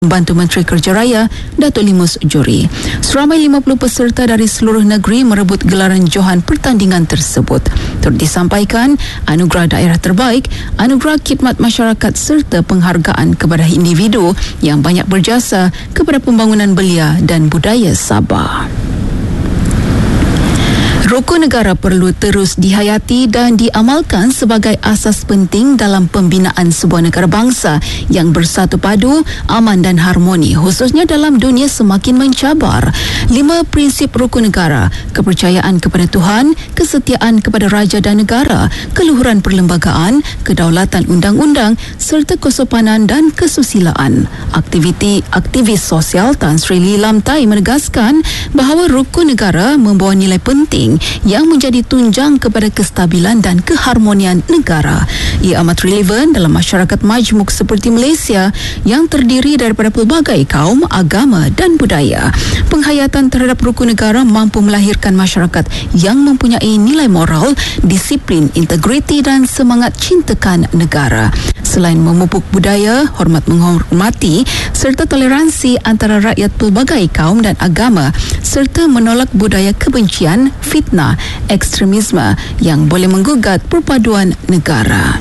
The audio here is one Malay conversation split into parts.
Bantu Menteri Kerja Raya Datuk Limus Juri. Seramai 50 peserta dari seluruh negeri merebut gelaran johan pertandingan tersebut. Turut disampaikan anugerah daerah terbaik, anugerah khidmat masyarakat serta penghargaan kepada individu yang banyak berjasa kepada pembangunan belia dan budaya Sabah. Rukun negara perlu terus dihayati dan diamalkan sebagai asas penting dalam pembinaan sebuah negara bangsa yang bersatu padu, aman dan harmoni, khususnya dalam dunia semakin mencabar. 5 prinsip rukun negara: kepercayaan kepada Tuhan, kesetiaan kepada raja dan negara, keluhuran perlembagaan, kedaulatan undang-undang serta kesopanan dan kesusilaan. Aktivis sosial Tan Sri Lam Tai menegaskan bahawa rukun negara membawa nilai penting yang menjadi tunjang kepada kestabilan dan keharmonian negara. Ia amat relevan dalam masyarakat majmuk seperti Malaysia yang terdiri daripada pelbagai kaum, agama dan budaya. Penghayatan terhadap rukun negara mampu melahirkan masyarakat yang mempunyai nilai moral, disiplin, integriti dan semangat cintakan negara. Selain memupuk budaya, hormat menghormati serta toleransi antara rakyat pelbagai kaum dan agama serta menolak budaya kebencian, fitnah, ekstremisme yang boleh menggugat perpaduan negara.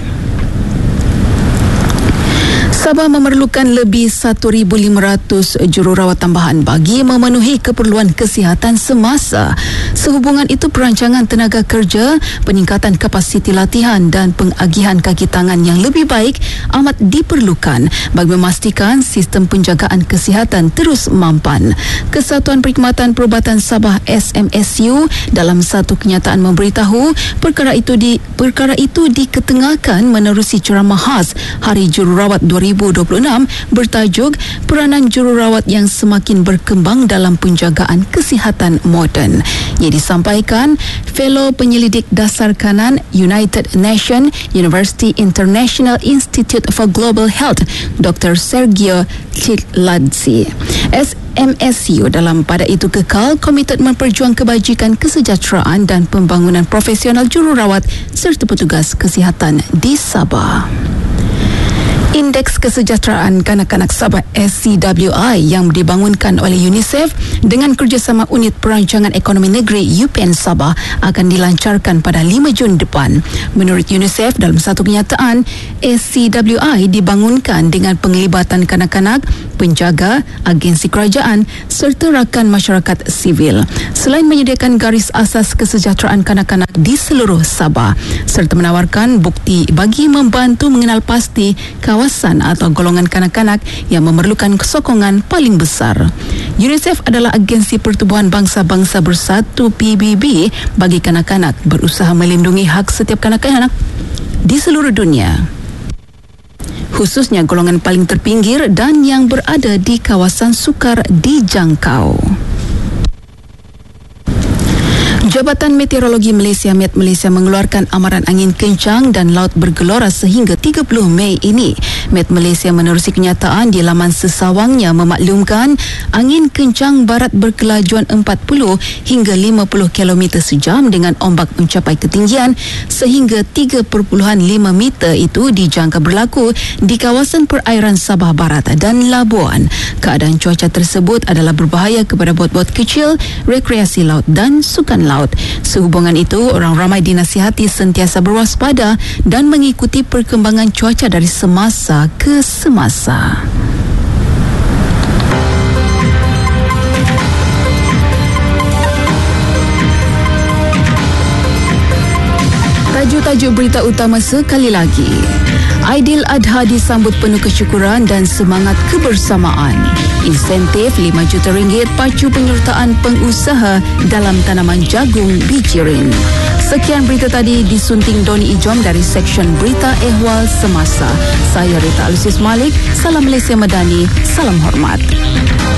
Sabah memerlukan lebih 1,500 jururawat tambahan bagi memenuhi keperluan kesihatan semasa. Sehubungan itu, perancangan tenaga kerja, peningkatan kapasiti latihan dan pengagihan kaki tangan yang lebih baik amat diperlukan bagi memastikan sistem penjagaan kesihatan terus mampan. Kesatuan Perkhidmatan Perubatan Sabah SMSU dalam satu kenyataan memberitahu perkara itu diketengahkan menerusi ceramah khas Hari Jururawat 2026 bertajuk Peranan Jururawat yang Semakin Berkembang dalam Penjagaan Kesihatan Moden. Ia disampaikan Fellow Penyelidik Dasar Kanan United Nations University International Institute for Global Health Dr. Sergio Chitladze. SMSU dalam pada itu kekal komited memperjuang kebajikan kesejahteraan dan pembangunan profesional jururawat serta petugas kesihatan di Sabah. Indeks Kesejahteraan Kanak-Kanak Sabah SCWI yang dibangunkan oleh UNICEF dengan kerjasama Unit Perancangan Ekonomi Negeri UPN Sabah akan dilancarkan pada 5 Jun depan. Menurut UNICEF, dalam satu kenyataan, SCWI dibangunkan dengan penglibatan kanak-kanak, penjaga, agensi kerajaan serta rakan masyarakat sivil. Selain menyediakan garis asas kesejahteraan kanak-kanak di seluruh Sabah serta menawarkan bukti bagi membantu mengenal pasti kawasan atau golongan kanak-kanak yang memerlukan kesokongan paling besar. UNICEF adalah agensi pertubuhan bangsa-bangsa bersatu PBB bagi kanak-kanak, berusaha melindungi hak setiap kanak-kanak di seluruh dunia, khususnya golongan paling terpinggir dan yang berada di kawasan sukar dijangkau. Jabatan Meteorologi Malaysia (Met Malaysia) mengeluarkan amaran angin kencang dan laut bergelora sehingga 30 Mei ini. Met Malaysia menerusi kenyataan di laman sesawangnya memaklumkan angin kencang barat berkelajuan 40 hingga 50 km sejam dengan ombak mencapai ketinggian sehingga 3.5 meter itu dijangka berlaku di kawasan perairan Sabah Barat dan Labuan. Keadaan cuaca tersebut adalah berbahaya kepada bot-bot kecil, rekreasi laut dan sukan laut. Sehubungan itu, orang ramai dinasihati sentiasa berwaspada dan mengikuti perkembangan cuaca dari semasa ke semasa. Tajuk-tajuk berita utama sekali lagi. Aidil Adha disambut penuh kesyukuran dan semangat kebersamaan. Insentif RM5 juta pacu penyertaan pengusaha dalam tanaman jagung bijirin. Sekian berita tadi disunting Doni Ijom dari Seksyen Berita Ehwal Semasa. Saya Rita Alusis Malik. Salam Malaysia Madani. Salam hormat.